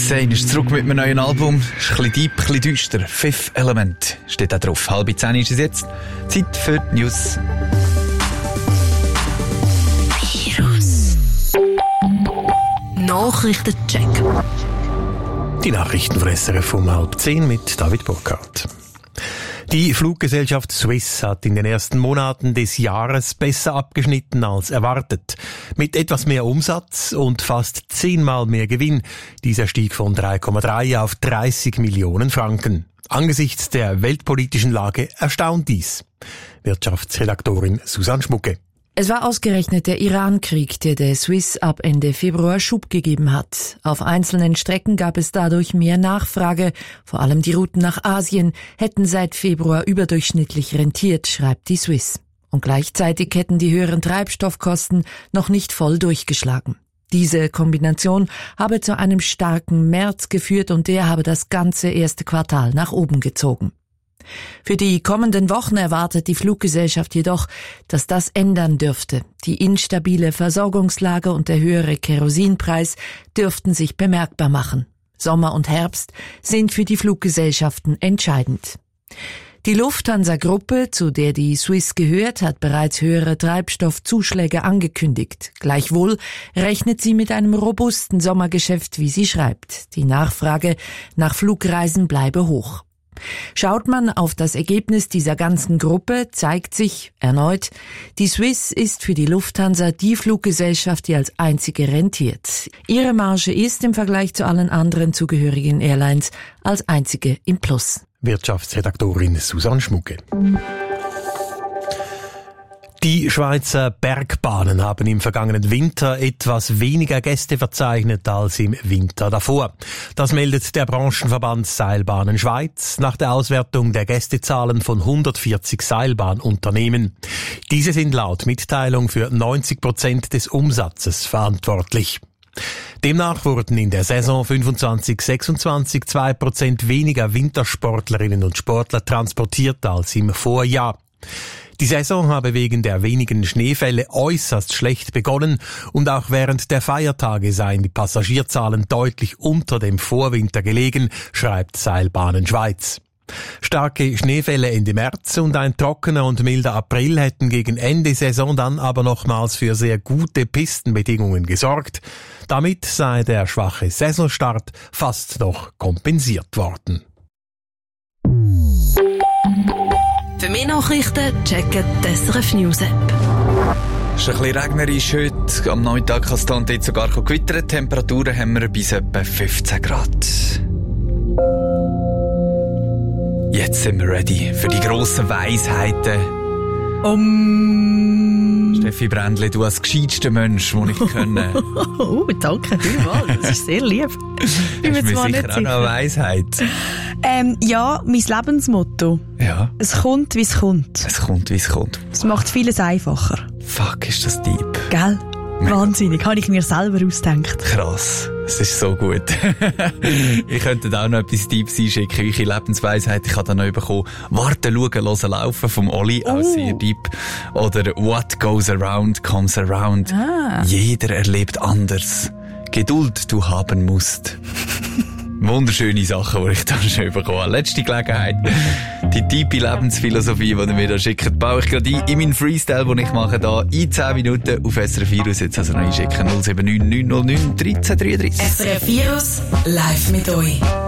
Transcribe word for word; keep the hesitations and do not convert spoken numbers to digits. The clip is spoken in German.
Insane ist zurück mit einem neuen Album. Ist ein bisschen deep, ein bisschen düster. Fifth Element steht da drauf. Halb zehn ist es jetzt. Zeit für die News. Virus. Nachrichtencheck. Die Nachrichten von S R F um halb zehn mit David Burkhardt. Die Fluggesellschaft Swiss hat in den ersten Monaten des Jahres besser abgeschnitten als erwartet. Mit etwas mehr Umsatz und fast zehnmal mehr Gewinn. Dieser stieg von drei Komma drei auf dreißig Millionen Franken. Angesichts der weltpolitischen Lage erstaunt dies. Wirtschaftsredaktorin Susanne Schmucke. Es war ausgerechnet der Iran-Krieg, der der Swiss ab Ende Februar Schub gegeben hat. Auf einzelnen Strecken gab es dadurch mehr Nachfrage. Vor allem die Routen nach Asien hätten seit Februar überdurchschnittlich rentiert, schreibt die Swiss. Und gleichzeitig hätten die höheren Treibstoffkosten noch nicht voll durchgeschlagen. Diese Kombination habe zu einem starken März geführt und der habe das ganze erste Quartal nach oben gezogen. Für die kommenden Wochen erwartet die Fluggesellschaft jedoch, dass das ändern dürfte. Die instabile Versorgungslage und der höhere Kerosinpreis dürften sich bemerkbar machen. Sommer und Herbst sind für die Fluggesellschaften entscheidend. Die Lufthansa-Gruppe, zu der die Swiss gehört, hat bereits höhere Treibstoffzuschläge angekündigt. Gleichwohl rechnet sie mit einem robusten Sommergeschäft, wie sie schreibt. Die Nachfrage nach Flugreisen bleibe hoch. Schaut man auf das Ergebnis dieser ganzen Gruppe, zeigt sich erneut, die Swiss ist für die Lufthansa die Fluggesellschaft, die als einzige rentiert. Ihre Marge ist im Vergleich zu allen anderen zugehörigen Airlines als einzige im Plus. Wirtschaftsredaktorin Susanne Schmucke. Die Schweizer Bergbahnen haben im vergangenen Winter etwas weniger Gäste verzeichnet als im Winter davor. Das meldet der Branchenverband Seilbahnen Schweiz nach der Auswertung der Gästezahlen von hundertvierzig Seilbahnunternehmen. Diese sind laut Mitteilung für neunzig Prozent des Umsatzes verantwortlich. Demnach wurden in der Saison fünfundzwanzig sechsundzwanzig zwei Prozent weniger Wintersportlerinnen und Sportler transportiert als im Vorjahr. Die Saison habe wegen der wenigen Schneefälle äußerst schlecht begonnen und auch während der Feiertage seien die Passagierzahlen deutlich unter dem Vorwinter gelegen, schreibt Seilbahnen Schweiz. Starke Schneefälle Ende März und ein trockener und milder April hätten gegen Ende Saison dann aber nochmals für sehr gute Pistenbedingungen gesorgt. Damit sei der schwache Saisonstart fast noch kompensiert worden. Für mehr Nachrichten checken die S R F News App. Es ist ein bisschen regnerisch heute. Am Nachmittag kann es dann dort sogar gewittern. Temperaturen haben wir bis etwa fünfzehn Grad. Jetzt sind wir ready für die grossen Weisheiten. Um. Steffi Brändli, du als gescheitster Mensch, den ich kenne. Oh, danke vielmals. Das ist sehr lieb. Ich bin mir sicher auch noch eine Weisheit. Ähm, ja, mein Lebensmotto. Ja. Es kommt, wie es kommt. Es kommt, wie es kommt. Es macht vieles einfacher. Fuck, ist das deep. Gell? Mega. Wahnsinnig. Habe ich mir selber ausgedacht. Krass. Es ist so gut. Ich könnte da auch noch etwas Deeps einschicken. Eure Lebensweisheit. Ich habe da noch bekommen. Warten, schauen, hören, laufen vom Oli. Oh. Auch sehr deep. Oder What goes around comes around. Ah. Jeder erlebt anders. Geduld du haben musst. Wunderschöne Sachen, die ich da schon bekommen habe. Letzte Gelegenheit. Die tiefe Lebensphilosophie, die ihr mir da schickt, baue ich gerade ein in meinen Freestyle, den ich mache, da in zehn Minuten auf S R F Virus. Jetzt also noch einschicken. null sieben neun neun null neun eins drei drei drei. S R F Virus live mit euch.